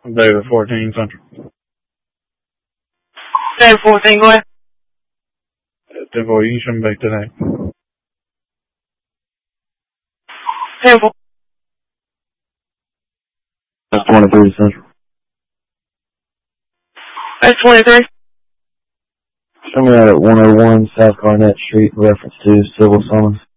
David 14 Central. David 14, go ahead. 10-4, you shouldn't be today. 10-4. That's 23 Central. That's 23. Show me that at 101 South Garnett Street, reference to civil summons.